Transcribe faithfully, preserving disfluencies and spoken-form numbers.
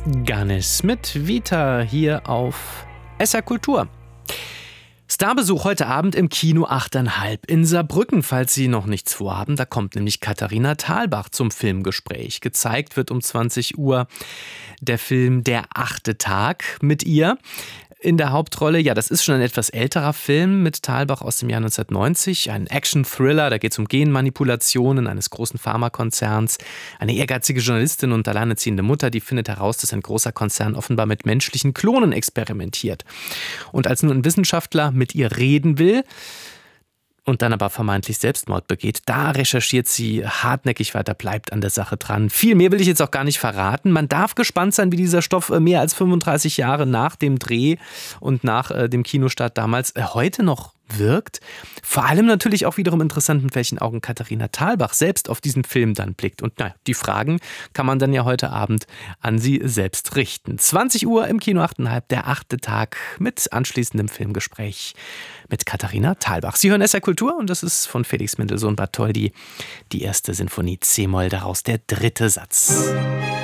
Gannis mit Vita hier auf S R Kultur. Starbesuch heute Abend im Kino achteinhalb in Saarbrücken, falls Sie noch nichts vorhaben. Da kommt nämlich Katharina Thalbach zum Filmgespräch. Gezeigt wird um zwanzig Uhr der Film Der achte Tag mit ihr. In der Hauptrolle, ja, das ist schon ein etwas älterer Film mit Thalbach aus dem Jahr neunzehnhundertneunzig. Ein Action-Thriller, da geht es um Genmanipulationen eines großen Pharmakonzerns. Eine ehrgeizige Journalistin und alleinerziehende Mutter, die findet heraus, dass ein großer Konzern offenbar mit menschlichen Klonen experimentiert. Und als nun ein Wissenschaftler mit ihr reden will und dann aber vermeintlich Selbstmord begeht, da recherchiert sie hartnäckig weiter, bleibt an der Sache dran. Viel mehr will ich jetzt auch gar nicht verraten. Man darf gespannt sein, wie dieser Stoff mehr als fünfunddreißig Jahre nach dem Dreh und nach äh, dem Kinostart damals äh, heute noch wirkt. Vor allem natürlich auch wiederum interessant, mit welchen Augen Katharina Thalbach selbst auf diesen Film dann blickt. Und naja, die Fragen kann man dann ja heute Abend an sie selbst richten. zwanzig Uhr im Kino achteinhalb, der achte Tag mit anschließendem Filmgespräch mit Katharina Thalbach. Sie hören S R Kultur und das ist von Felix Mendelssohn Bartholdy die erste Sinfonie C-Moll, daraus der dritte Satz.